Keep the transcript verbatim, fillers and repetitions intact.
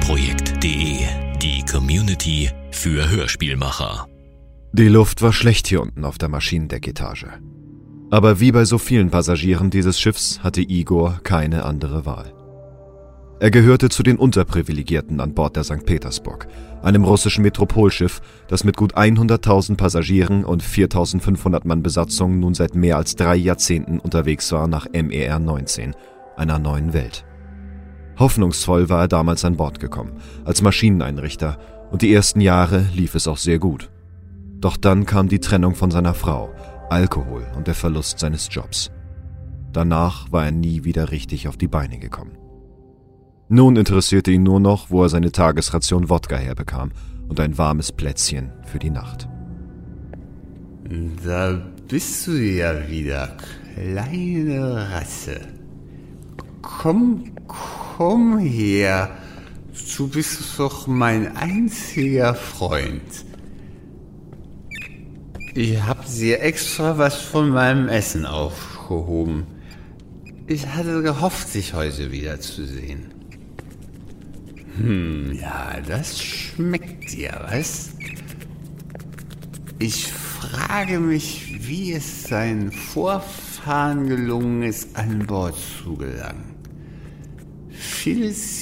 Hörspielprojekt punkt de, die Community für Hörspielmacher. Die Luft war schlecht hier unten auf der Maschinendecketage. Aber wie bei so vielen Passagieren dieses Schiffs hatte Igor keine andere Wahl. Er gehörte zu den Unterprivilegierten an Bord der Sankt Petersburg, einem russischen Metropolschiff, das mit gut hunderttausend Passagieren und viertausendfünfhundert Mann Besatzung nun seit mehr als drei Jahrzehnten unterwegs war nach M E R neunzehn, einer neuen Welt. Hoffnungsvoll war er damals an Bord gekommen, als Maschineneinrichter, und die ersten Jahre lief es auch sehr gut. Doch dann kam die Trennung von seiner Frau, Alkohol und der Verlust seines Jobs. Danach war er nie wieder richtig auf die Beine gekommen. Nun interessierte ihn nur noch, wo er seine Tagesration Wodka herbekam und ein warmes Plätzchen für die Nacht. Da bist du ja wieder, kleine Rasse. Komm, komm her. Du bist doch mein einziger Freund. Ich hab dir extra was von meinem Essen aufgehoben. Ich hatte gehofft, dich heute wiederzusehen. Hm, ja, das schmeckt dir, was? Ich frage mich, wie es seinen Vorfahren gelungen ist, an Bord zu gelangen. Vieles